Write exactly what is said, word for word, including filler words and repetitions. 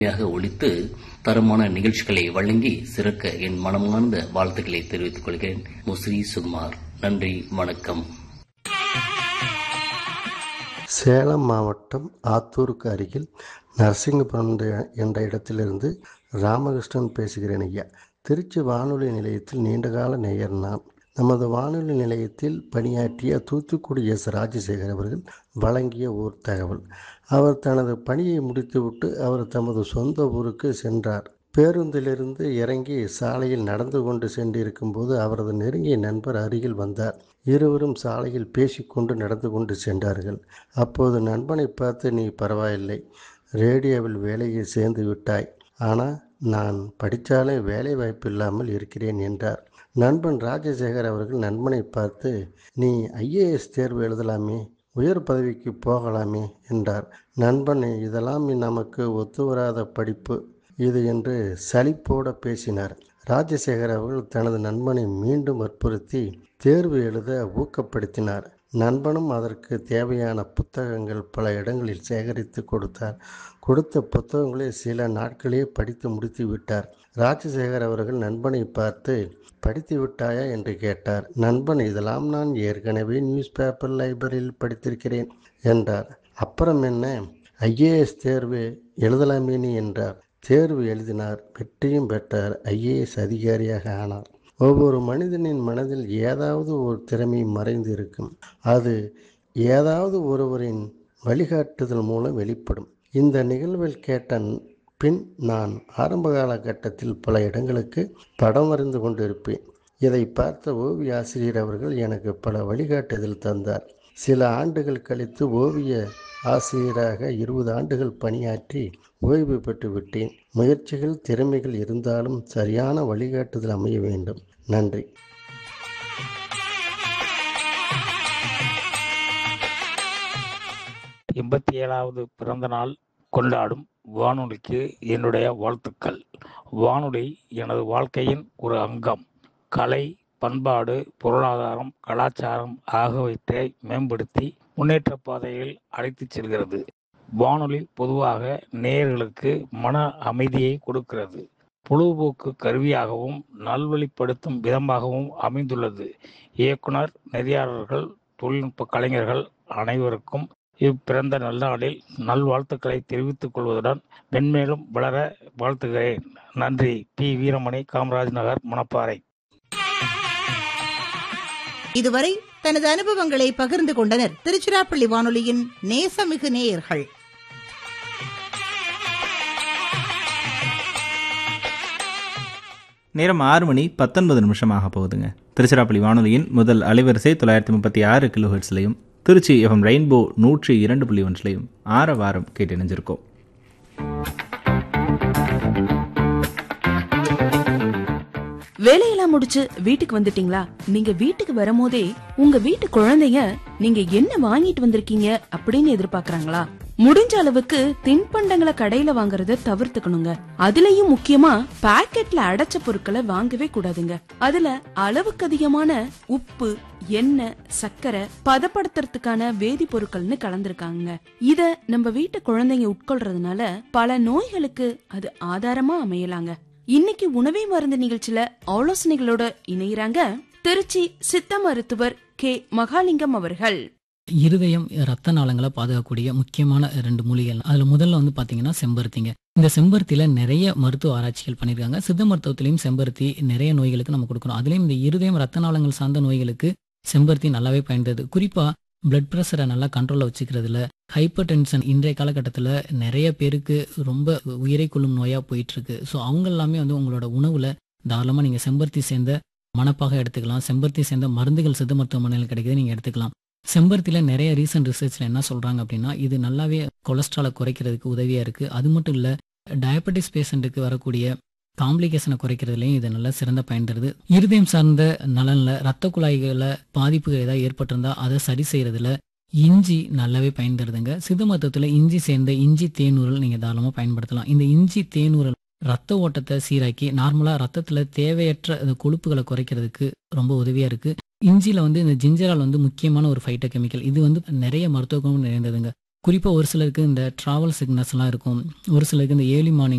ஒழித்து தரமான நிகழ்ச்சிகளை வழங்கி சிறக்க என் மனமார்ந்த வாழ்த்துக்களை தெரிவித்துக் கொள்கிறேன். முஸ்ரீ சுகுமார். நன்றி, வணக்கம். சேலம் மாவட்டம் ஆத்தூருக்கு அருகில் நரசிங்கபுரம் என்ற இடத்திலிருந்து ராமகிருஷ்ணன் பேசுகிறேன் ஐயா. திருச்சி வானொலி நிலையத்தில் நீண்டகால நேயர் நான். நமது வானொலி நிலையத்தில் பணியாற்றிய தூத்துக்குடி எஸ் ராஜசேகர் அவர்கள் வழங்கிய ஓர் தகவல். அவர் தனது பணியை முடித்துவிட்டு அவர் தமது சொந்த ஊருக்கு சென்றார். பேருந்திலிருந்து இறங்கி சாலையில் நடந்து கொண்டு சென்றிருக்கும் போது அவரது நெருங்கிய நண்பர் அருகில் வந்தார். இருவரும் சாலையில் பேசிக்கொண்டு நடந்து கொண்டு சென்றார்கள். அப்போது நண்பனை பார்த்து, நீ பரவாயில்லை, ரேடியோவில் வேலையை சேர்ந்து விட்டாய், ஆனால் நான் படித்தாலே வேலை வாய்ப்பு இல்லாமல் இருக்கிறேன் என்றார். நண்பன் ராஜசேகர் அவர்கள் நண்பனை பார்த்து, நீ ஐஏஎஸ் தேர்வு எழுதலாமே, உயர் பதவிக்கு போகலாமே என்றார். நண்பன், இதெல்லாம் நமக்கு ஒத்து வராத படிப்பு இது என்று சலிப்போடு பேசினார். ராஜசேகர் அவர்கள் தனது நண்பனை மீண்டும் வற்புறுத்தி தேர்வு எழுத ஊக்கப்படுத்தினார். நண்பனும் அதற்கு தேவையான புத்தகங்கள் பல இடங்களில் சேகரித்து கொடுத்தார். கொடுத்த புத்தகங்களை சில நாட்களே படித்து முடித்து விட்டார். ராஜசேகர் அவர்கள் நண்பனை பார்த்து, படித்து விட்டாயா என்று கேட்டார். நண்பன், இதெல்லாம் நான் ஏற்கனவே நியூஸ் பேப்பர் லைப்ரரியில் படித்திருக்கிறேன் என்றார். அப்புறம் என்ன, ஐஏஎஸ் தேர்வு எழுதலாமேனி என்றார். தேர்வு எழுதினார், வெற்றியும் பெற்றார். ஐஏஎஸ் அதிகாரியாக ஆனார். ஒவ்வொரு மனிதனின் மனதில் ஏதாவது ஒரு திறமை மறைந்து இருக்கும். அது ஏதாவது ஒருவரின் வழிகாட்டுதல் மூலம் வெளிப்படும். இந்த நிகழ்வில் கேட்ட பின் நான் ஆரம்ப காலகட்டத்தில் பல இடங்களுக்கு படம் வரைந்து கொண்டிருப்பேன். இதை பார்த்த ஓவிய ஆசிரியர் அவர்கள் எனக்கு பல வழிகாட்டுதல் தந்தார். சில ஆண்டுகள் கழித்து ஓவிய ஆசிரியராக இருபது ஆண்டுகள் பணியாற்றி ஓய்வு பெற்று விட்டேன். முயற்சிகள், திறமைகள் இருந்தாலும் சரியான வழிகாட்டுதல் அமைய வேண்டும். நன்றி. எண்பத்தி ஏழாவது பிறந்த நாள் கொண்டாடும் வானொலிக்கு என்னுடைய வாழ்த்துக்கள். வானொலி எனது வாழ்க்கையின் ஒரு அங்கம். கலை, பண்பாடு, பொருளாதாரம், கலாச்சாரம் ஆகியவற்றை மேம்படுத்தி முன்னேற்ற பாதையில் அழைத்துச் செல்கிறது. வானொலி பொதுவாக நேயர்களுக்கு மன அமைதியை கொடுக்கிறது. பொழுதுபோக்கு கருவியாகவும் நல்வழிப்படுத்தும் விதமாகவும் அமைந்துள்ளது. இயக்குனர், நெறியாளர்கள், தொழில்நுட்ப கலைஞர்கள் அனைவருக்கும் இப்பிறந்த நல்நாளில் நல்வாழ்த்துக்களை தெரிவித்துக் கொள்வதுடன் மென்மேலும் வளர வாழ்த்துகிறேன். நன்றி. பி வீரமணி, காமராஜ் நகர், மணப்பாறை. இதுவரை தனது அனுபவங்களை பகிர்ந்து கொண்டனர் திருச்சிராப்பள்ளி வானொலியின் நேசமிகு நேயர்கள். நேரம் ஆறு மணி பத்தொன்பது நிமிஷமாக போகுதுங்க. திருச்சிராப்பள்ளி வானொலியின் முதல் அலைவரிசை தொள்ளாயிரத்தி முப்பத்தி ஆறு கிலோ ஹெர்ட்ஸ்லையும் திருச்சி எஃப்எம் ரெயின்போ நூற்றி இரண்டு புள்ளி ஒன்றிலையும் ஆற வாரம் கேட்டு இணைஞ்சிருக்கோம். வேலையெல்லாம் முடிச்சு வீட்டுக்கு வந்துட்டீங்களா? நீங்க வீட்டுக்கு வரும்போதே உங்க வீட்டு குழந்தைங்க நீங்க என்ன வாங்கிட்டு வந்திருக்கீங்க அப்படின்னு எதிர்பார்க்கறாங்களா? முடிஞ்ச அளவுக்கு தின்பண்டங்களை கடையில வாங்குறத தவிர்த்துக்கணுங்க. அதுலயும் முக்கியமா பாக்கெட்ல அடைச்ச பொருட்களை வாங்கவே கூடாதுங்க. அதுல அளவுக்கு அதிகமான உப்பு, எண்ணெய், சர்க்கரை, பதப்படுத்துறதுக்கான வேதிப்பொருட்கள்னு கலந்துருக்காங்க. இத நம்ம வீட்டு குழந்தைங்க உட்கொள்றதுனால பல நோய்களுக்கு அது ஆதாரமா அமையலாங்க. இன்னைக்கு உணவே மருந்து நிகழ்ச்சியில ஆலோசனைகளோட இணையறாங்க திருச்சி சித்த மருத்துவர் கே மகாலிங்கம் அவர்கள். இருதயம், ரத்த நாளங்களை பாதுகாக்கக்கூடிய முக்கியமான ரெண்டு மூலிகைகள். அதுல முதல்ல வந்து பாத்தீங்கன்னா செம்பருத்திங்க. இந்த செம்பருத்தியில நிறைய மருத்துவ ஆராய்ச்சிகள் பண்ணிருக்காங்க. சித்த மருத்துவத்திலையும் செம்பருத்தி நிறைய நோய்களுக்கு நம்ம கொடுக்கணும். அதுலயும் இந்த இருதயம், ரத்த நாளங்கள் சார்ந்த நோய்களுக்கு செம்பருத்தி நல்லாவே பயன்படுது. குறிப்பா பிளட் ப்ரெஷரை நல்லா கண்ட்ரோல்ல வச்சுக்கிறதுல, ஹைப்பர் டென்ஷன் இன்றைய காலகட்டத்தில் நிறைய பேருக்கு ரொம்ப உயிரை கொள்ளும் நோயா போயிட்டு இருக்கு. ஸோ அவங்க எல்லாமே வந்து உங்களோட உணவுல தாராளமாக நீங்கள் செம்பருத்தி சேர்ந்த மணப்பாக எடுத்துக்கலாம். செம்பருத்தி சேர்ந்த மருந்துகள் சித்த மருத்துவமனையில் கிடைக்குது, நீங்கள் எடுத்துக்கலாம். செம்பருத்தியில் நிறைய ரீசன்ட் ரிசர்ச்ல என்ன சொல்றாங்க அப்படின்னா, இது நல்லாவே கொலஸ்ட்ராலை குறைக்கிறதுக்கு உதவியா இருக்கு. அது மட்டும் இல்லை, டயபெட்டிஸ் பேஷண்ட்டுக்கு வரக்கூடிய காம்ப்ளிகேஷனை குறைக்கிறதுலையும் இது நல்லா சிறந்த பயன் தருது. இருதயம் சார்ந்த நலன்ல, ரத்த குழாய்கள பாதிப்புகள் ஏதாவது ஏற்பட்டிருந்தா அதை சரி செய்யறதுல இஞ்சி நல்லாவே பயன் தருதுங்க. சித்த மருத்துவத்துல இஞ்சி சேர்ந்த இஞ்சி தேனூரல் நீங்க தாராளமா பயன்படுத்தலாம். இந்த இஞ்சி தேனூரல் ரத்த ஓட்டத்தை சீராக்கி நார்மலா ரத்தத்துல தேவையற்ற கொழுப்புகளை குறைக்கிறதுக்கு ரொம்ப உதவியா இருக்கு. இஞ்சியில வந்து இந்த ஜிஞ்சரால் வந்து முக்கியமான ஒரு ஃபைட்டோ கெமிக்கல். இது வந்து நிறைய மருத்துவ குணம் நிறைந்ததுங்க. குறிப்பாக ஒரு சிலருக்கு இந்த ட்ராவல் சிக்னஸ்லாம் இருக்கும், ஒரு சிலருக்கு இந்த ஏர்லி மார்னிங்